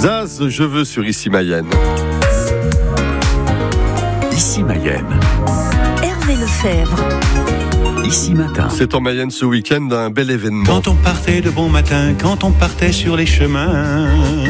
Zaz, je veux sur Ici Mayenne. Ici Mayenne. Hervé Lefebvre. Ici Matin. C'est en Mayenne ce week-end un bel événement. Quand on partait de bon matin, quand on partait sur les chemins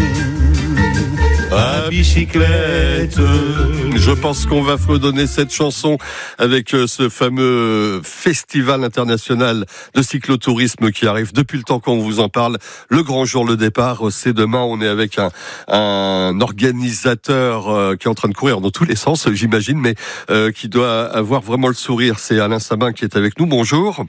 à bicyclette. Je pense qu'on va fredonner cette chanson avec ce fameux festival international de cyclotourisme qui arrive depuis le temps qu'on vous en parle. Le grand jour, le départ, c'est demain. On est avec un organisateur qui est en train de courir dans tous les sens, j'imagine, mais qui doit avoir vraiment le sourire. C'est Alain Sabin qui est avec nous. Bonjour.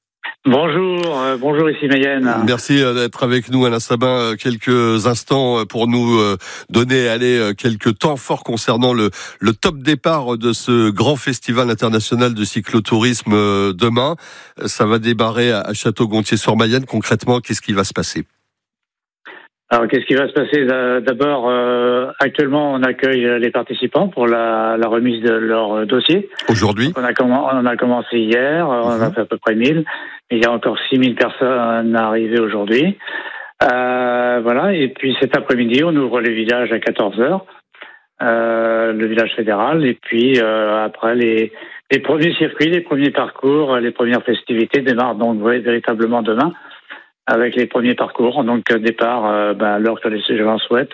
Bonjour ici Mayenne. Merci d'être avec nous Alain Sabin quelques instants pour nous donner quelques temps forts concernant le top départ de ce grand festival international de cyclotourisme demain. Ça va démarrer à Château-Gontier-sur-Mayenne. Concrètement, qu'est-ce qui va se passer ? Alors, qu'est-ce qui va se passer ? D'abord, actuellement, on accueille les participants pour la remise de leur dossier. Aujourd'hui ? On a commencé hier, on a fait à peu près 1000. Il y a encore 6000 personnes à arriver aujourd'hui. Voilà. Et puis cet après-midi, on ouvre le village à 14h, le village fédéral. Et puis après, les premiers circuits, les premiers parcours, les premières festivités démarrent donc véritablement demain, avec les premiers parcours. Donc, départ à l'heure que les gens souhaitent,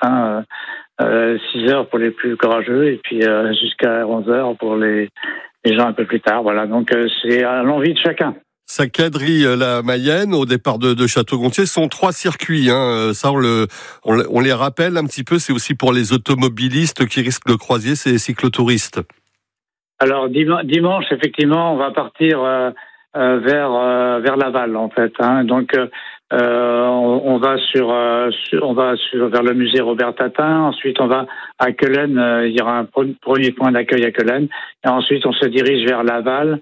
6 heures pour les plus courageux, et puis jusqu'à 11 heures pour les gens un peu plus tard. Voilà, donc c'est à l'envie de chacun. Ça quadrille la Mayenne au départ de Château-Gontier. Ce sont 3 circuits. Ça, on les rappelle un petit peu. C'est aussi pour les automobilistes qui risquent de croiser ces cyclotouristes. Alors, dimanche, effectivement, on va partir vers Laval, en fait. Donc, on va vers le musée Robert Tatin. Ensuite, on va à Quelen. Il y aura un premier point d'accueil à Quelen. Et ensuite, on se dirige vers Laval.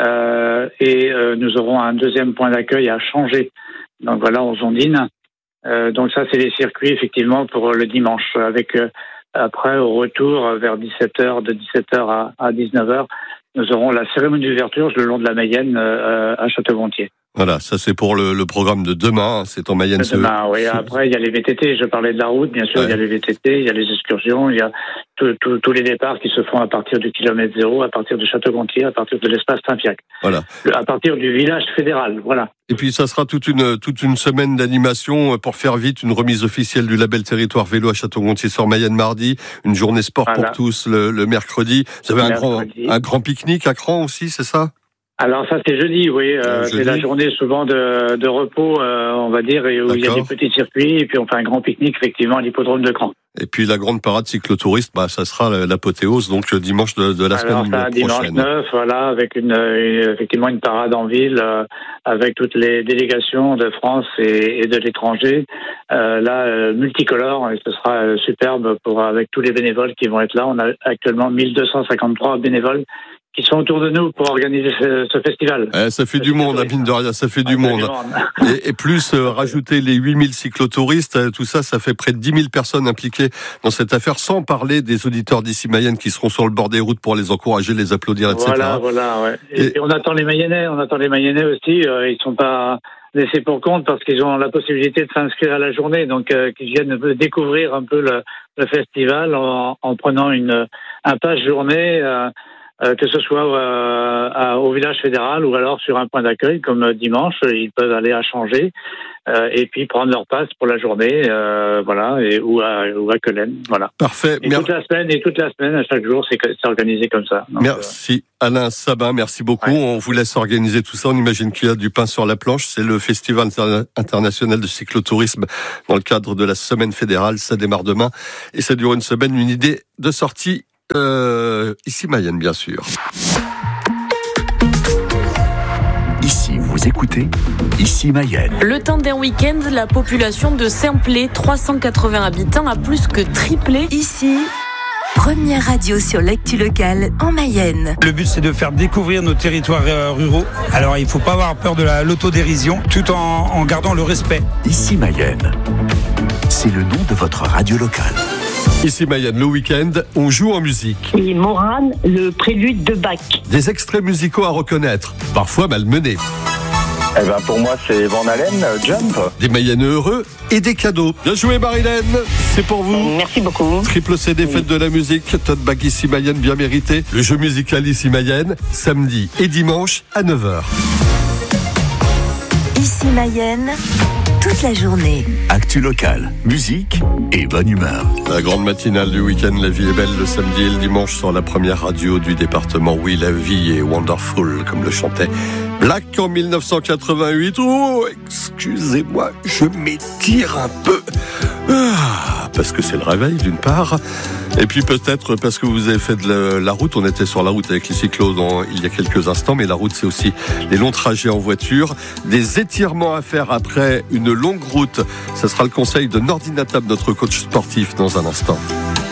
Et nous aurons un deuxième point d'accueil à Changé. Donc voilà, aux Ondines. Donc ça, c'est les circuits, effectivement, pour le dimanche. Avec après, au retour, vers 17h, de 17h à 19h, nous aurons la cérémonie d'ouverture le long de la Mayenne à Château-Gontier. Voilà, ça c'est pour le programme de demain, c'est en Mayenne. Demain, oui. Après, il y a les VTT, je parlais de la route, bien sûr, Il y a les VTT, il y a les excursions, il y a tous les départs qui se font à partir du kilomètre 0, à partir de Château-Gontier, à partir de l'espace Saint-Fiac. Voilà. À partir du village fédéral, voilà. Et puis ça sera toute une semaine d'animation pour faire vite, une remise officielle du label Territoire Vélo à Château-Gontier-sur-Mayenne mardi, une journée sport pour tous le mercredi. Vous avez un grand pique-nique à Cran aussi, c'est ça ? Alors ça c'est jeudi, oui. C'est la journée souvent de repos, on va dire, et où il y a des petits circuits, et puis on fait un grand pique-nique effectivement à l'hippodrome de Cran. Et puis la grande parade cyclotouriste, ça sera l'apothéose, donc dimanche de la semaine prochaine. Dimanche 9, voilà, avec effectivement une parade en ville, avec toutes les délégations de France et de l'étranger, multicolore, et ce sera superbe avec tous les bénévoles qui vont être là. On a actuellement 1253 bénévoles qui sont autour de nous pour organiser ce festival. Ça fait du monde, mine de rien, ça fait du monde. Et plus rajouter les 8000 cyclotouristes, tout ça, ça fait près de 10 000 personnes impliquées dans cette affaire, sans parler des auditeurs d'Ici Mayenne qui seront sur le bord des routes pour les encourager, les applaudir, etc. Voilà, ouais. Et on attend les Mayennais aussi, ils sont pas laissés pour compte parce qu'ils ont la possibilité de s'inscrire à la journée, donc qu'ils viennent découvrir un peu le festival en prenant un pass journée, que ce soit au village fédéral ou alors sur un point d'accueil comme dimanche, ils peuvent aller à Changé et puis prendre leur passe pour la journée, ou à Quelen, voilà. Parfait. Et toute la semaine, à chaque jour, c'est organisé comme ça. Donc, merci Alain Sabin, merci beaucoup. Ouais. On vous laisse organiser tout ça. On imagine qu'il y a du pain sur la planche. C'est le Festival international de cyclotourisme dans le cadre de la semaine fédérale. Ça démarre demain et ça dure une semaine. Une idée de sortie. Ici Mayenne, bien sûr. Ici, vous écoutez Ici Mayenne. Le temps d'un week-end, la population de Saint-Plé, 380 habitants, a plus que triplé. Ici, première radio sur l'actu locale en Mayenne. Le but, c'est de faire découvrir nos territoires ruraux. Alors, il ne faut pas avoir peur de l'autodérision, tout en gardant le respect. Ici Mayenne, c'est le nom de votre radio locale. Ici Mayenne, le week-end, on joue en musique. Et Morane, le prélude de Bach. Des extraits musicaux à reconnaître, parfois malmenés. Eh ben pour moi c'est Van Halen, Jump. Des Mayennais heureux et des cadeaux. Bien joué Marilène, c'est pour vous. Merci beaucoup. Triple CD fête de la musique, tote bag ici Mayenne bien mérité. Le jeu musical ici Mayenne, samedi et dimanche à 9h. Ici Mayenne, toute la journée. Actu locale, musique et bonne humeur. La grande matinale du week-end, la vie est belle le samedi et le dimanche sur la première radio du département. Oui, la vie est wonderful, comme le chantait Black en 1988. Oh, excusez-moi, je m'étire un peu. Parce que c'est le réveil d'une part, et puis peut-être parce que vous avez fait de la route. On était sur la route avec les cyclos il y a quelques instants, mais la route c'est aussi les longs trajets en voiture, des étirements à faire après une longue route. Ça sera le conseil de Nordinatab, notre coach sportif, dans un instant.